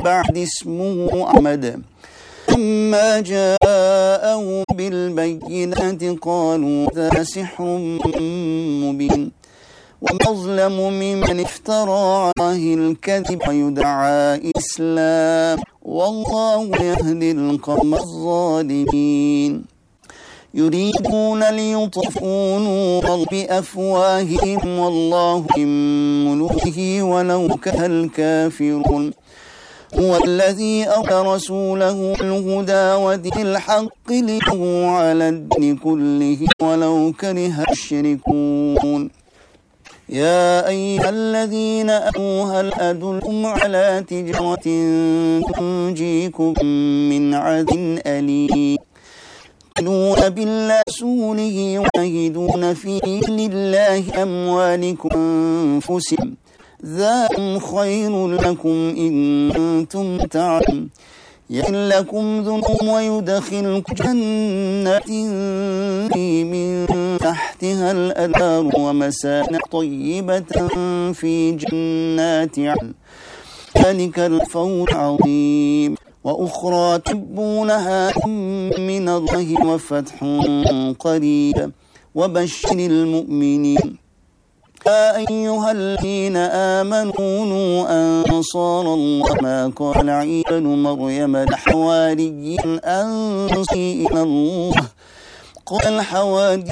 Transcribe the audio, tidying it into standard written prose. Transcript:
بعد اسمه أحمد لما جاءهم بالبينات قالوا هذا سحر مبين ومن أظلم ممن افترى على الله الكذب ويدعى الإسلام والله يهدي القوم الظالمين يريدون ليطفئوا نور بأفواههم والله من نوره ولو كره الكافرون هو الذي أرسل رسوله الهدى ودين الحق ليظهره على الدين كله ولو كره المشركون يا أيها الذين آمنوا هل أدلكم على تجارة تنجيكم من عذاب أليم تؤمنون بالله ورسوله وتجاهدون في سبيل الله أموالكم وأنفسكم ذلكم خير لكم إن كنتم تعلمون يغفر لكم ذنوبكم ويدخلكم جنات من تحتها الأنهار ومساكن طيبة في جنات عدن ذلك الفوز العظيم وأخرى تحبونها من الله وفتح قريب وبشر المؤمنين يا أيها الذين آمنوا أنصار الله ما قال عيسى ابن مريم الحواري أنصي إلى الله قال الحواري